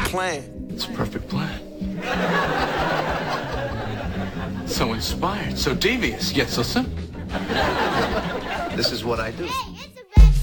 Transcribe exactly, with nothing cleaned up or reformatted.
plan. It's a perfect plan. So inspired, so devious, yet so simple. This is what I do. Hey, it's